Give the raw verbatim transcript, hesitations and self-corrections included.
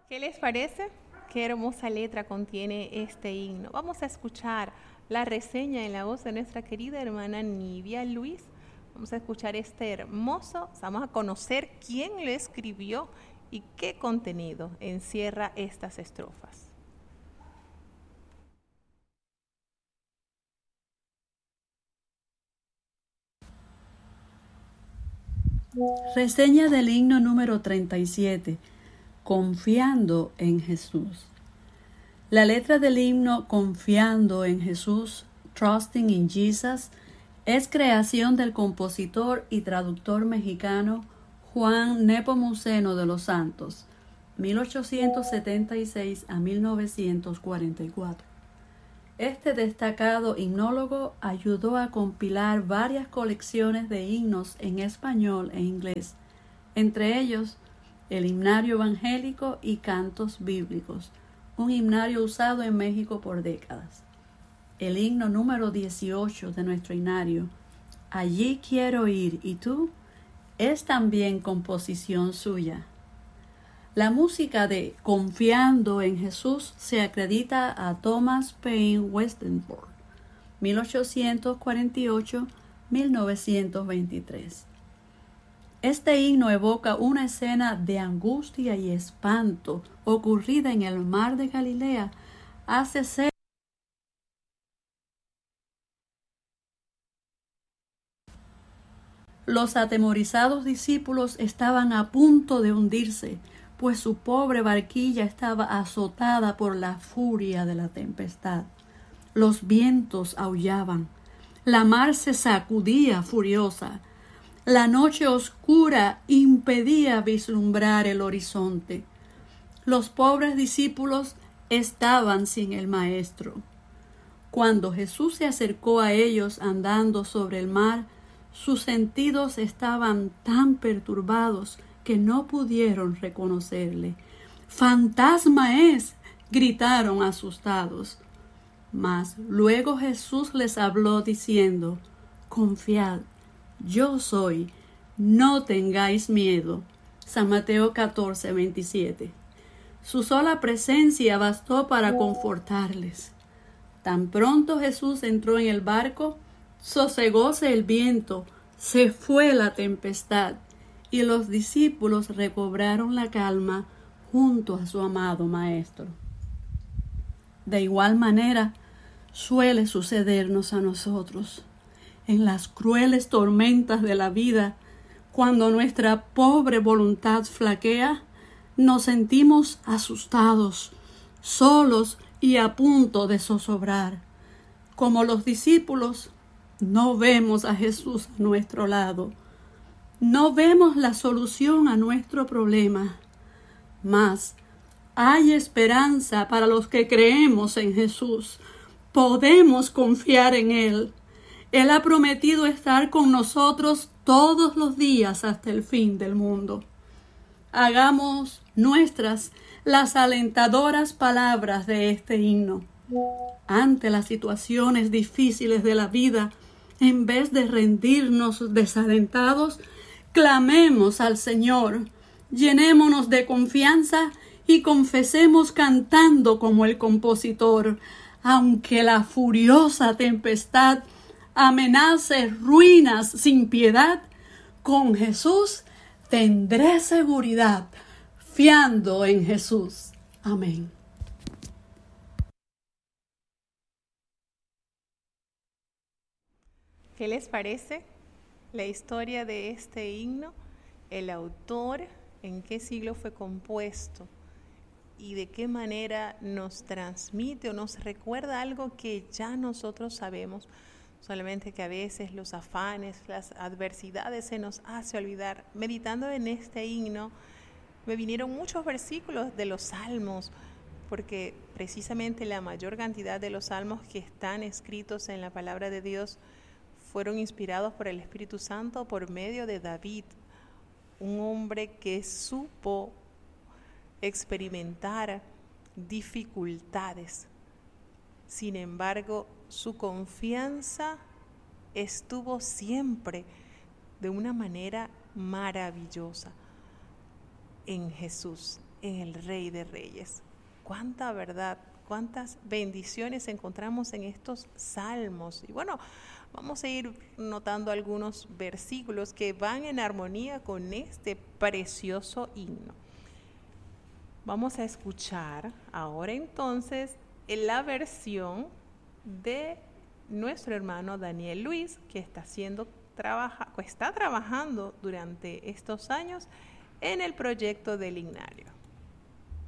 ¿Qué les parece? Qué hermosa letra contiene este himno. Vamos a escuchar la reseña en la voz de nuestra querida hermana Nivia Luis. Vamos a escuchar este hermoso, vamos a conocer quién lo escribió y qué contenido encierra estas estrofas. Reseña del himno número treinta y siete, Confiando en Jesús. La letra del himno Confiando en Jesús, Trusting in Jesus, es creación del compositor y traductor mexicano Juan Nepomuceno de los Santos, mil ochocientos setenta y seis a mil novecientos cuarenta y cuatro. Este destacado himnólogo ayudó a compilar varias colecciones de himnos en español e inglés, entre ellos el Himnario Evangélico y Cantos Bíblicos, un himnario usado en México por décadas. El himno número dieciocho de nuestro himnario, Allí quiero ir, ¿y tú?, es también composición suya. La música de Confiando en Jesús se acredita a Thomas Paine Westenborn, mil ochocientos cuarenta y ocho a mil novecientos veintitrés. Este himno evoca una escena de angustia y espanto ocurrida en el mar de Galilea hace cerca Los atemorizados discípulos estaban a punto de hundirse, pues su pobre barquilla estaba azotada por la furia de la tempestad. Los vientos aullaban, la mar se sacudía furiosa, la noche oscura impedía vislumbrar el horizonte. Los pobres discípulos estaban sin el Maestro. Cuando Jesús se acercó a ellos andando sobre el mar, sus sentidos estaban tan perturbados que no pudieron reconocerle. ¡Fantasma es!, gritaron asustados. Mas luego Jesús les habló diciendo: Confiad, yo soy, no tengáis miedo. San Mateo catorce, veintisiete. Su sola presencia bastó para confortarles. Tan pronto Jesús entró en el barco, sosegóse el viento, se fue la tempestad, y los discípulos recobraron la calma junto a su amado Maestro. De igual manera, suele sucedernos a nosotros, en las crueles tormentas de la vida, cuando nuestra pobre voluntad flaquea, nos sentimos asustados, solos y a punto de zozobrar. Como los discípulos, no vemos a Jesús a nuestro lado. No vemos la solución a nuestro problema. Mas hay esperanza para los que creemos en Jesús. Podemos confiar en Él. Él ha prometido estar con nosotros todos los días hasta el fin del mundo. Hagamos nuestras las alentadoras palabras de este himno. Ante las situaciones difíciles de la vida, en vez de rendirnos desalentados, clamemos al Señor, llenémonos de confianza y confesemos cantando como el compositor: aunque la furiosa tempestad amenace ruinas sin piedad, con Jesús tendré seguridad, fiando en Jesús. Amén. ¿Qué les parece la historia de este himno? El autor, en qué siglo fue compuesto y de qué manera nos transmite o nos recuerda algo que ya nosotros sabemos, solamente que a veces los afanes, las adversidades se nos hace olvidar. Meditando en este himno, me vinieron muchos versículos de los salmos, porque precisamente la mayor cantidad de los salmos que están escritos en la palabra de Dios fueron inspirados por el Espíritu Santo por medio de David, un hombre que supo experimentar dificultades. Sin embargo, su confianza estuvo siempre de una manera maravillosa en Jesús. en el Rey de Reyes. Cuánta verdad, cuántas bendiciones encontramos en estos salmos. Y bueno, vamos a ir notando algunos versículos que van en armonía con este precioso himno. Vamos a escuchar ahora entonces la versión de nuestro hermano Daniel Luis, que está haciendo trabaja, está trabajando durante estos años en el proyecto del himnario.